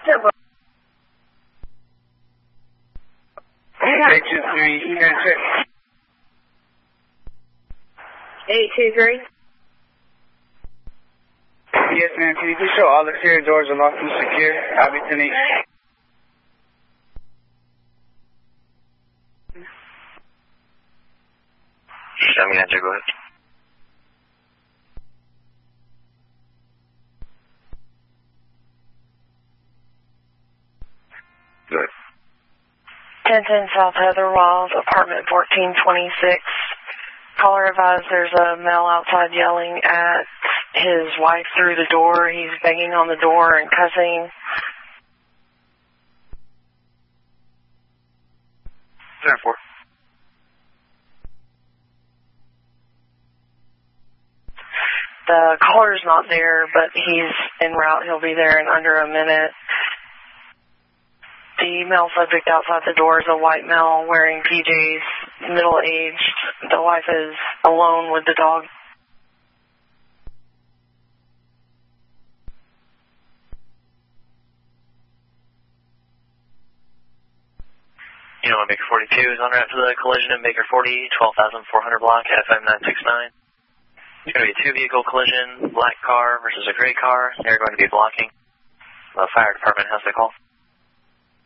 Section 3, you can check. 823? Yes, ma'am. Can you be sure all exterior doors are locked and secure? I'll be 10-8. I'm going to go ahead. Go ahead. 1010 South Heather Wild, apartment 1426. Caller advised there's a male outside yelling at his wife through the door. He's banging on the door and cussing. 7-4. The caller's not there, but he's en route. He'll be there in under a minute. The male subject outside the door is a white male wearing PJs, middle-aged. The wife is alone with the dog. You know, Baker 42 is on route to the collision in Baker 40, 12,400 block, FM 969. It's going to be a two-vehicle collision, black car versus a gray car. They're going to be blocking. The fire department has the call.